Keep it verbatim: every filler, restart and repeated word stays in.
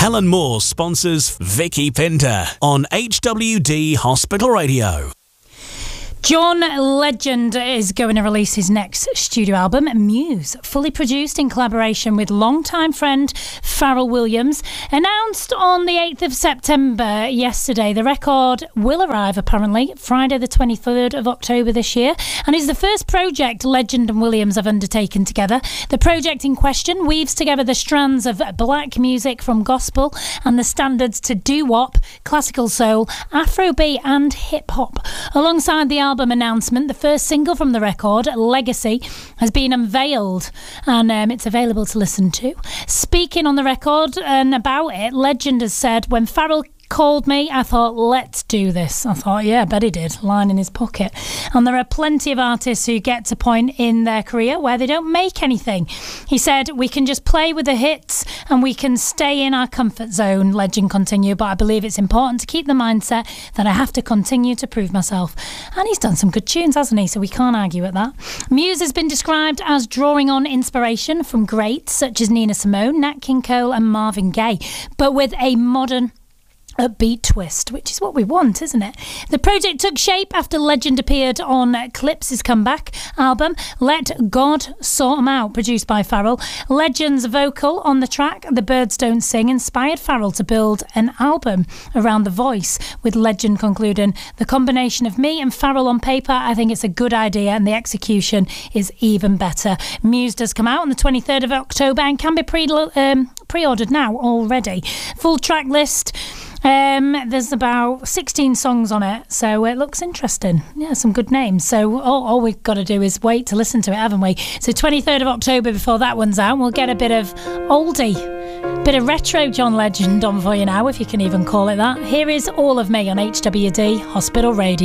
Helen Moore sponsors Vicky Pinder on H W D Hospital Radio. John Legend is going to release his next studio album, Muse, fully produced in collaboration with longtime friend Pharrell Williams. Announced on the eighth of September yesterday, the record will arrive apparently Friday the twenty-third of October this year, and is the first project Legend and Williams have undertaken together. The project in question weaves together the strands of black music from gospel and the standards to doo-wop, classical soul, Afrobeat and hip-hop. Alongside the album announcement, the first single from the record, Legacy, has been unveiled, and um, it's available to listen to. Speaking on the record and about it, Legend has said, when Pharrell called me, I thought, let's do this. I thought, yeah, I bet he did, line in his pocket. And there are plenty of artists who get to a point in their career where they don't make anything. He said, we can just play with the hits and we can stay in our comfort zone, Legend continued, but I believe it's important to keep the mindset that I have to continue to prove myself. And he's done some good tunes, hasn't he? So we can't argue at that. Muse has been described as drawing on inspiration from greats such as Nina Simone, Nat King Cole and Marvin Gaye, but with a modern upbeat twist, which is what we want, isn't it? The project took shape after Legend appeared on Clips's comeback album, Let God Sort 'Em Out, produced by Pharrell. Legend's vocal on the track, The Birds Don't Sing, inspired Pharrell to build an album around the voice, with Legend concluding, the combination of me and Pharrell on paper, I think it's a good idea, and the execution is even better. Muse does come out on the twenty-third of October and can be pre um, pre-ordered now already. Full track list. Um, there's about sixteen songs on it, so it looks interesting. Yeah, some good names. So all, all we've got to do is wait to listen to it, haven't we? So twenty-third of October before that one's out, we'll get a bit of oldie, bit of retro John Legend on for you now, if you can even call it that. Here is All of Me on H W D Hospital Radio.